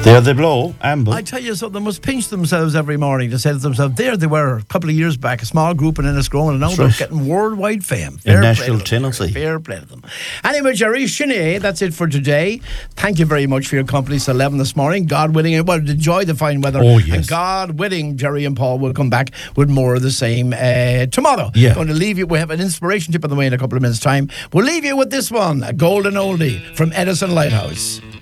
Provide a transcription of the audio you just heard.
There they blow, Amble. I tell you something, they must pinch themselves every morning to say to themselves, there they were a couple of years back, a small group in Enniscrone, and now they're getting worldwide fame. In national tenancy. Fair play to them. Anyway, Jerry, Sinead, that's it for today. Thank you very much for your company. It's 11 this morning. God willing, well, enjoy the fine weather. Oh, yes. And God willing, Jerry and Paul will come back with more of the same tomorrow. Yeah. Going to leave you, we have an inspiration tip on the way in a couple of minutes' time. We'll leave you with this one, a golden oldie from Edison Lighthouse.